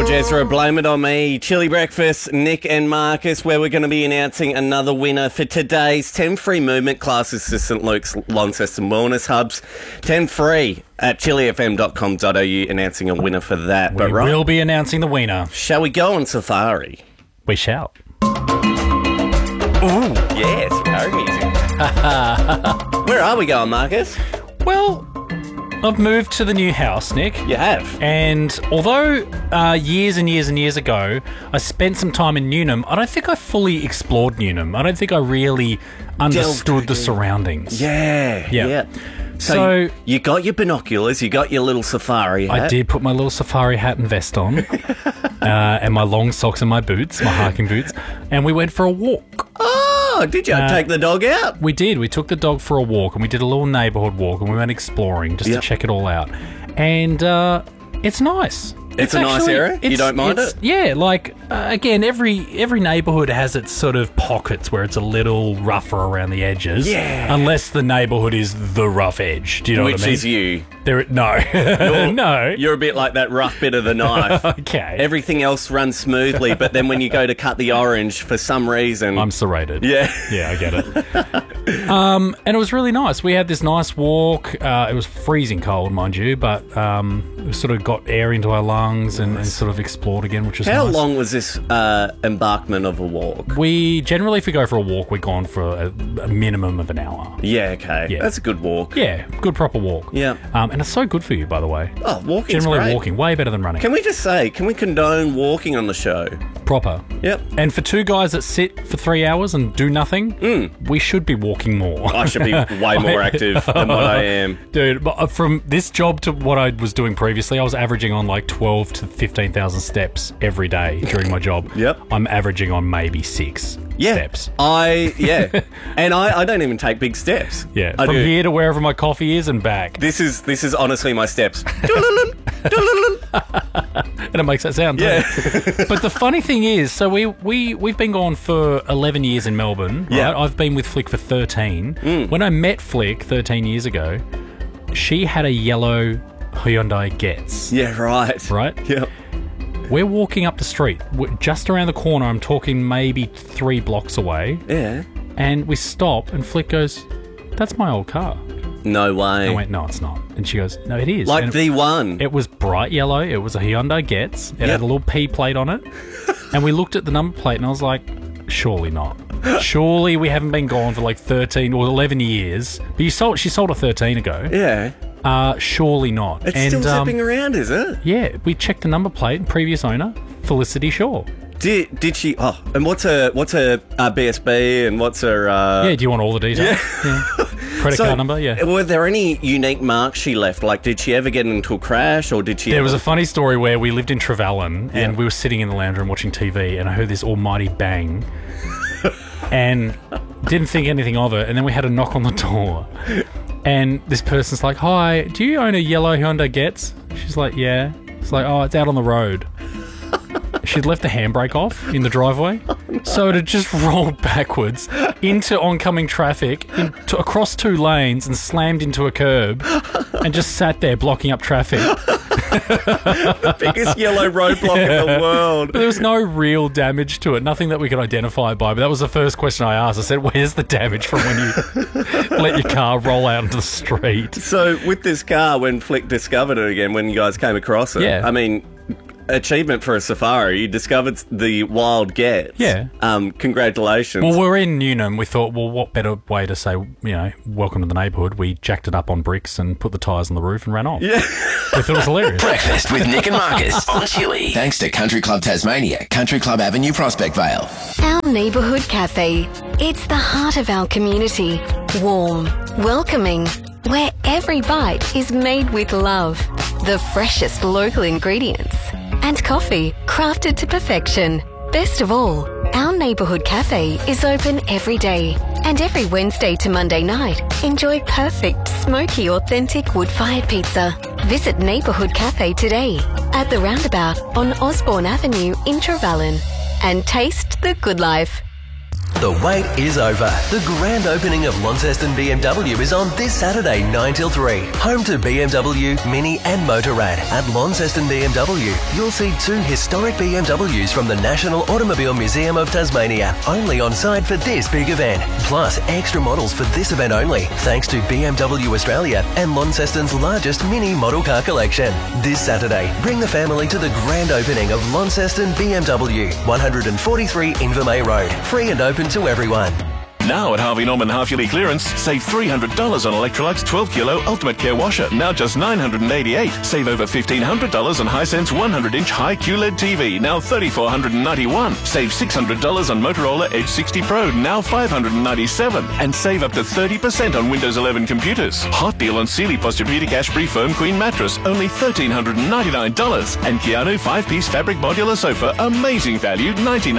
George Ezra, Blame It On Me, Chili Breakfast, Nick and Marcus, where we're going to be announcing another winner for today's 10 free movement classes to St Luke's Launceston Wellness Hubs. 10 free at chilifm.com.au, announcing a winner for that. We will be announcing the winner. Shall we go on safari? We shall. Ooh, yeah, safari music. Where are we going, Marcus? Well, I've moved to the new house, Nick. You have? And although years and years and years ago I spent some time in Newnham, I don't think I fully explored Newnham. I don't think I really understood the surroundings. Yeah. So you got your binoculars, you got your little safari hat. I did put my little safari hat and vest on, and my long socks and my boots, my hiking boots, and we went for a walk. Oh, did you take the dog out? We did. We took the dog for a walk, and we did a little neighbourhood walk, and we went exploring just to check it all out. And it's nice. It's a nice area? You don't mind it? Yeah, again, every neighbourhood has its sort of pockets where it's a little rougher around the edges. Yeah. Unless the neighbourhood is the rough edge. Do you know what I mean? Which is you. No. No. You're a bit like that rough bit of the knife. Okay. Everything else runs smoothly, but then when you go to cut the orange, for some reason... I'm serrated. Yeah. Yeah, I get it. And it was really nice. We had this nice walk. It was freezing cold, mind you, but we sort of got air into our lungs and sort of explored again, which was nice. How long was this embarkment of a walk? We generally, if we go for a walk, we're gone for a minimum of an hour. Yeah, okay. Yeah. That's a good walk. Yeah, good proper walk. Yeah. And it's so good for you, by the way. Oh, walking's Generally great. walking, way better than running. Can we just say, can we condone walking on the show? Proper. Yep. And for two guys that sit for 3 hours and do nothing, we should be walking more. I should be way more active than what I am. Dude, but from this job to what I was doing previously, I was averaging on like 12 to 15,000 steps every day during my job. Yep. I'm averaging on maybe 6 steps. And I don't even take big steps. Yeah. I From do. here to wherever my coffee is and back. This is honestly my steps. And it makes that sound too. Yeah. But the funny thing is, so we've been gone for 11 years in Melbourne, right? Yeah. I've been with Flick for 13. When I met Flick 13 years ago, she had a yellow Hyundai Getz. Yeah, right. Right? Yep. We're walking up the street. We're just around the corner, I'm talking maybe 3 blocks away, Yeah. and we stop, and Flick goes, "That's my old car." No way. I went, "No, it's not." And she goes, "No, it is." Like And the one. it was bright yellow. It was a Hyundai Getz. It had a little P plate on it. And we looked at the number plate and I was like, surely not. Surely we haven't been gone for like 13 or 11 years. But she sold it 13 ago. Yeah. Surely not. It's still zipping around, is it? Yeah, we checked the number plate. Previous owner, Felicity Shaw. Did she? Oh, and what's her BSB and what's her? Yeah, do you want all the details? Yeah. Credit card number, yeah. Were there any unique marks she left? Like, did she ever get into a crash, or did she? There was a funny story where we lived in Trevelyan and we were sitting in the lounge room watching TV, and I heard this almighty bang, and didn't think anything of it. And then we had a knock on the door, and this person's like, "Hi, do you own a yellow Hyundai Getz?" She's like, "Yeah." It's like, "Oh, it's out on the road." She'd left the handbrake off in the driveway, so it had just rolled backwards into oncoming traffic, across 2 lanes, and slammed into a curb, and just sat there blocking up traffic. Biggest yellow roadblock in the world. But there was no real damage to it, nothing that we could identify by. But that was the first question I asked. I said, "Where's the damage from when you let your car roll out into the street?" So with this car, when Flick discovered it again, when you guys came across it, Yeah. I mean, achievement for a safari. You discovered the wild Getz. Yeah. Congratulations. Well, we're in Newnham. We thought, well, what better way to say, welcome to the neighbourhood? We jacked it up on bricks and put the tyres on the roof and ran off. Yeah. We thought it was hilarious. Breakfast with Nick and Marcus on Chili. Thanks to Country Club Tasmania, Country Club Avenue, Prospect Vale. Our neighbourhood cafe. It's the heart of our community. Warm, welcoming, where every bite is made with love. The freshest local ingredients. And coffee crafted to perfection. Best of all, our neighbourhood cafe is open every day. And every Wednesday to Monday night, enjoy perfect, smoky, authentic wood-fired pizza. Visit Neighbourhood Cafe today at the roundabout on Osborne Avenue in Trevelyan and taste the good life. The wait is over. The grand opening of Launceston BMW is on this Saturday, 9 till 3. Home to BMW, Mini and Motorrad at Launceston BMW. You'll see 2 historic BMWs from the National Automobile Museum of Tasmania, only on site for this big event. Plus, extra models for this event only, thanks to BMW Australia and Launceston's largest mini model car collection. This Saturday, bring the family to the grand opening of Launceston BMW, 143 Invermay Road. Free and open to everyone. Now at Harvey Norman half-yearly clearance, save $300 on Electrolux 12 Kilo Ultimate Care Washer, now just $988. Save over $1,500 on Hisense 100-inch high QLED TV, now $3,491. Save $600 on Motorola Edge 60 Pro, now $597. And save up to 30% on Windows 11 computers. Hot deal on Sealy Posturepedic Ashbury Foam Queen Mattress, only $1,399. And Keanu 5-piece fabric modular sofa, amazing value,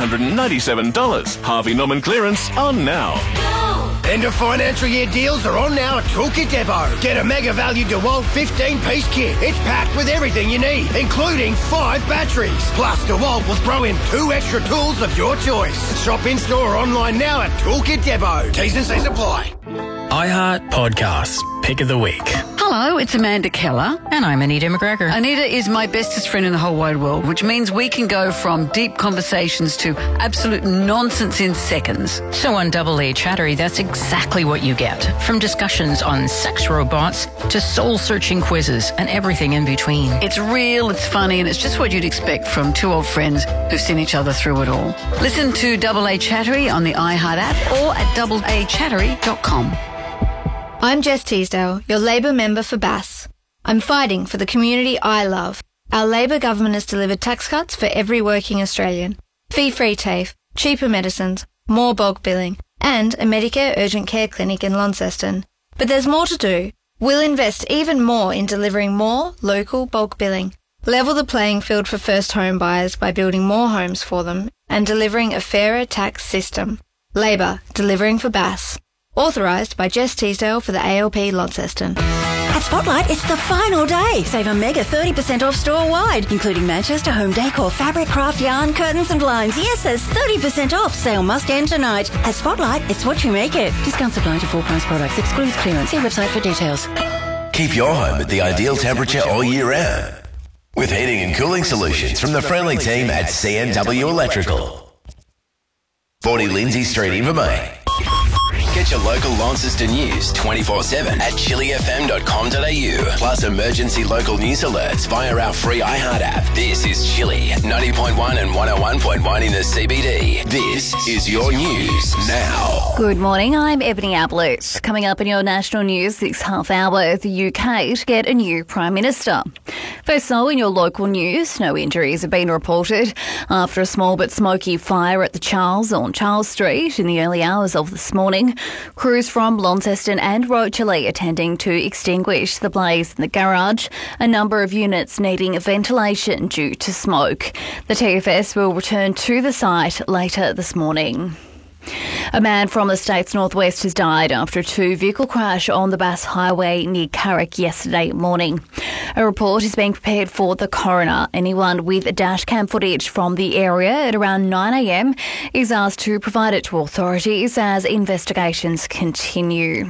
$1,997. Harvey Norman clearance on now. End of financial year deals are on now at Toolkit Depot. Get a mega value DeWalt 15-piece kit. It's packed with everything you need, including 5 batteries. Plus, DeWalt will throw in 2 extra tools of your choice. Shop in-store or online now at Toolkit Depot. T's and C's apply. iHeart Podcasts, Pick of the Week. Hello, it's Amanda Keller. And I'm Anita McGregor. Anita is my bestest friend in the whole wide world, which means we can go from deep conversations to absolute nonsense in seconds. So on Double A Chattery, that's exactly what you get. From discussions on sex robots to soul-searching quizzes and everything in between. It's real, it's funny, and it's just what you'd expect from 2 old friends who've seen each other through it all. Listen to Double A Chattery on the iHeart app or at doubleachattery.com. I'm Jess Teasdale, your Labor member for Bass. I'm fighting for the community I love. Our Labor government has delivered tax cuts for every working Australian, fee-free TAFE, cheaper medicines, more bulk billing, and a Medicare urgent care clinic in Launceston. But there's more to do. We'll invest even more in delivering more local bulk billing, level the playing field for first home buyers by building more homes for them, and delivering a fairer tax system. Labor, delivering for Bass. Authorised by Jess Teasdale for the ALP Launceston. At Spotlight, it's the final day. Save a mega 30% off store-wide, including Manchester home decor, fabric, craft, yarn, curtains and blinds. Yes, there's 30% off. Sale must end tonight. At Spotlight, it's what you make it. Discounts apply to full-price products. Excludes clearance. See website for details. Keep your home at the ideal temperature all year round with heating and cooling solutions from the friendly team at CNW Electrical. 40 Lindsay Street, Invermay. Get your local Launceston news 24/7 at chillyfm.com.au. Plus emergency local news alerts via our free iHeart app. This is Chilly 90.1 and 101.1 in the CBD. This is your news now. Good morning, I'm Ebony Ablett. Coming up in your national news this half hour, the UK to get a new Prime Minister. First though, in your local news, no injuries have been reported after a small but smoky fire at the Charles on Charles Street in the early hours of this morning. Crews from Launceston and Rochely attending to extinguish the blaze in the garage, a number of units needing ventilation due to smoke. The TFS will return to the site later this morning. A man from the state's northwest has died after a 2-vehicle crash on the Bass Highway near Carrick yesterday morning. A report is being prepared for the coroner. Anyone with dashcam footage from the area at around 9 a.m. is asked to provide it to authorities as investigations continue.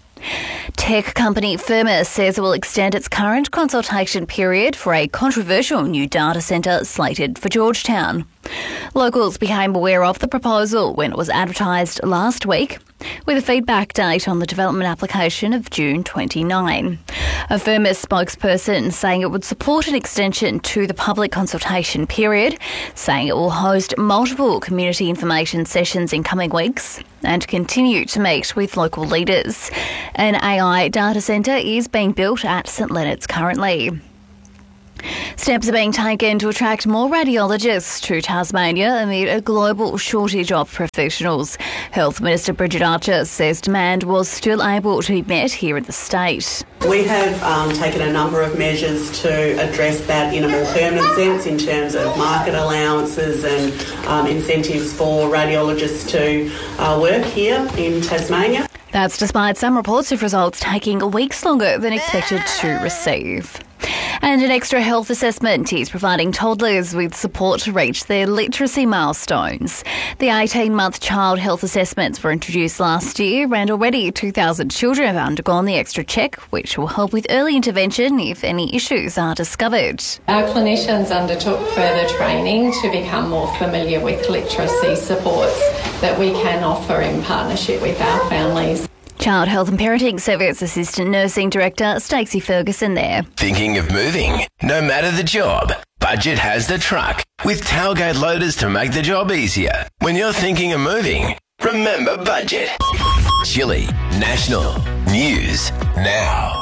Tech company Firmus says it will extend its current consultation period for a controversial new data centre slated for Georgetown. Locals became aware of the proposal when it was advertised last week, with a feedback date on the development application of June 29. A Firmus spokesperson saying it would support an extension to the public consultation period, saying it will host multiple community information sessions in coming weeks and continue to meet with local leaders. An AI data centre is being built at St Leonard's currently. Steps are being taken to attract more radiologists to Tasmania amid a global shortage of professionals. Health Minister Bridget Archer says demand was still able to be met here in the state. We have taken a number of measures to address that in a more permanent sense in terms of market allowances and incentives for radiologists to work here in Tasmania. That's despite some reports of results taking weeks longer than expected to receive. And an extra health assessment is providing toddlers with support to reach their literacy milestones. The 18-month child health assessments were introduced last year, and already 2,000 children have undergone the extra check, which will help with early intervention if any issues are discovered. Our clinicians undertook further training to become more familiar with literacy supports that we can offer in partnership with our families. Child Health and Parenting Service Assistant Nursing Director Stacey Ferguson there. Thinking of moving? No matter the job, Budget has the truck with tailgate loaders to make the job easier. When you're thinking of moving, remember Budget. Chili National News Now.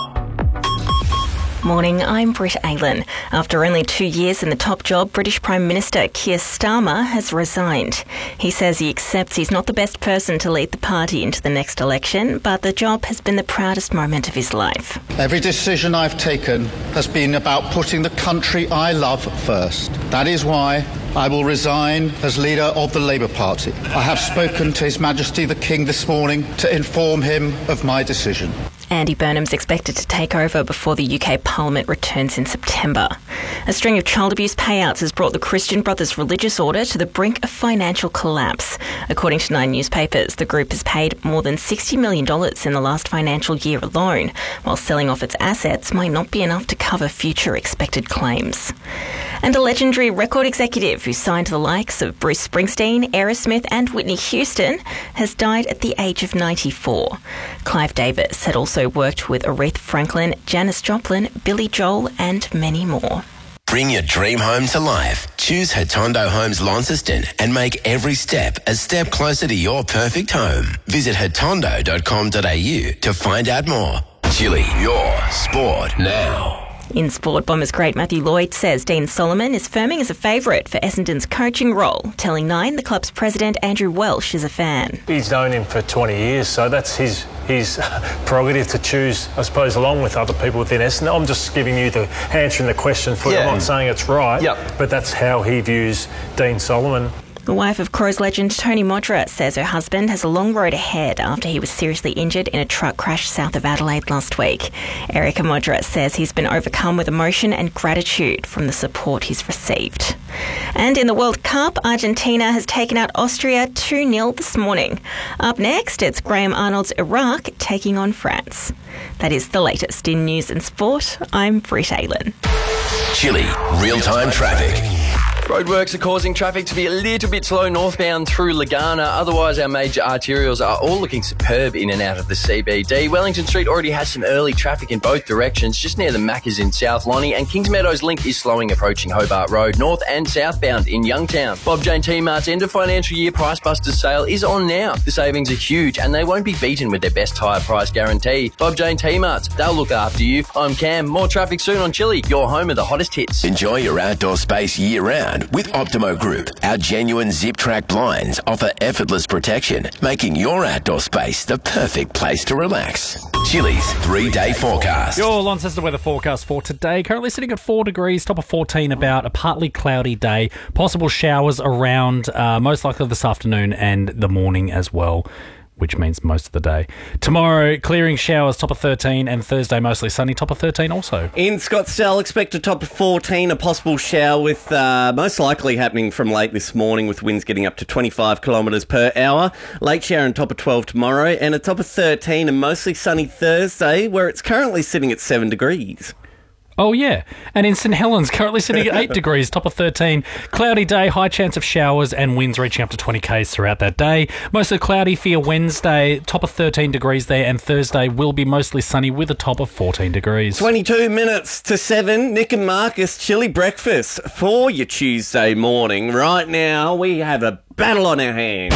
Morning, I'm Britt Aylan. After only 2 years in the top job, British Prime Minister Keir Starmer has resigned. He says he accepts he's not the best person to lead the party into the next election, but the job has been the proudest moment of his life. Every decision I've taken has been about putting the country I love first. That is why I will resign as leader of the Labour Party. I have spoken to His Majesty the King this morning to inform him of my decision. Andy Burnham's expected to take over before the UK Parliament returns in September. A string of child abuse payouts has brought the Christian Brothers Religious Order to the brink of financial collapse. According to Nine newspapers, the group has paid more than $60 million in the last financial year alone, while selling off its assets might not be enough to cover future expected claims. And a legendary record executive who signed the likes of Bruce Springsteen, Aerosmith and Whitney Houston has died at the age of 94. Clive Davis had also worked with Aretha Franklin, Janis Joplin, Billy Joel and many more. Bring your dream home to life. Choose Hatondo Homes Launceston and make every step a step closer to your perfect home. Visit hatondo.com.au to find out more. Chili, your sport now. In sport, Bombers great Matthew Lloyd says Dean Solomon is firming as a favourite for Essendon's coaching role, telling Nine the club's president Andrew Welsh is a fan. He's known him for 20 years, so that's his prerogative to choose, I suppose, along with other people within Essendon. I'm just giving you the answering the question for you. I'm not saying it's right, but that's how he views Dean Solomon. The wife of Crows legend Tony Modra says her husband has a long road ahead after he was seriously injured in a truck crash south of Adelaide last week. Erica Modra says he's been overcome with emotion and gratitude from the support he's received. And in the World Cup, Argentina has taken out Austria 2-0 this morning. Up next, it's Graham Arnold's Iraq taking on France. That is the latest in news and sport. I'm Britt Aylan. Chili, real-time traffic. Roadworks are causing traffic to be a little bit slow northbound through Lagana. Otherwise, our major arterials are all looking superb in and out of the CBD. Wellington Street already has some early traffic in both directions, just near the Maccas in South Lonnie, and Kingsmeadows Link is slowing approaching Hobart Road, north and southbound in Youngtown. Bob Jane T-Mart's end of financial year Price Busters sale is on now. The savings are huge, and they won't be beaten with their best hire price guarantee. Bob Jane T-Mart's, they'll look after you. I'm Cam. More traffic soon on Chili, your home of the hottest hits. Enjoy your outdoor space year-round with Optimo Group. Our genuine zip-track blinds offer effortless protection, making your outdoor space the perfect place to relax. Chili's 3-day forecast. Your Launceston weather forecast for today. Currently sitting at 4 degrees, top of 14, about a partly cloudy day. Possible showers around, most likely this afternoon and the morning as well, which means most of the day. Tomorrow, clearing showers, top of 13, and Thursday, mostly sunny, top of 13 also. In Scottsdale, expect a top of 14, a possible shower with most likely happening from late this morning with winds getting up to 25 kilometres per hour. Late shower and top of 12 tomorrow, and a top of 13 and mostly sunny Thursday, where it's currently sitting at 7 degrees. Oh, yeah. And in St Helens, currently sitting at 8 degrees, top of 13. Cloudy day, high chance of showers and winds reaching up to 20 k's throughout that day. Mostly cloudy for your Wednesday, top of 13 degrees there, and Thursday will be mostly sunny with a top of 14 degrees. 22 minutes to 7. Nick and Marcus, chili breakfast for your Tuesday morning. Right now, we have a battle on our hands.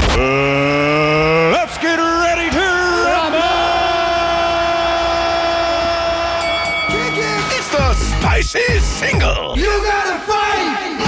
Let's get ready to rumble! Spicy single. You gotta fight!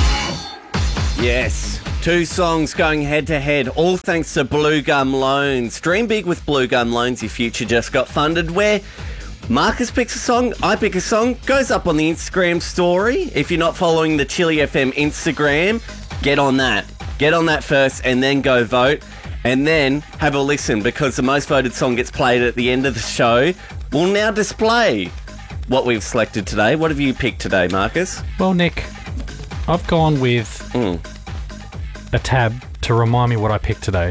Yes, 2 songs going head to head, all thanks to Blue Gum Loans. Dream big with Blue Gum Loans. Your future just got funded, where Marcus picks a song, I pick a song, goes up on the Instagram story. If you're not following the Chili FM Instagram, get on that. Get on that first and then go vote. And then have a listen, because the most voted song gets played at the end of the show. We'll now display what we've selected today. What have you picked today, Marcus? Well, Nick, I've gone with a tab to remind me what I picked today.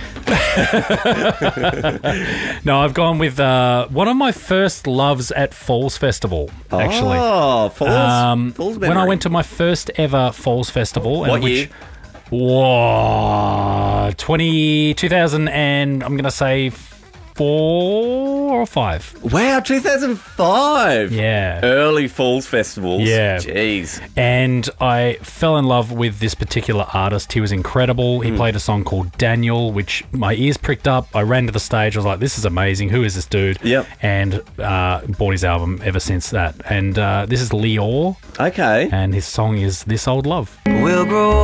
No, I've gone with one of my first loves at Falls Festival, actually. Oh, Falls memory. When I went to my first ever Falls Festival. What year? 2000 and I'm going to say 4 or 5. Wow, 2005. Yeah. Early Falls festivals. Yeah. Jeez. And I fell in love with this particular artist. He was incredible. He played a song called Daniel, which my ears pricked up. I ran to the stage. I was like, this is amazing. Who is this dude? Yep. And bought his album ever since that. And this is Lior. Okay. And his song is This Old Love. We'll grow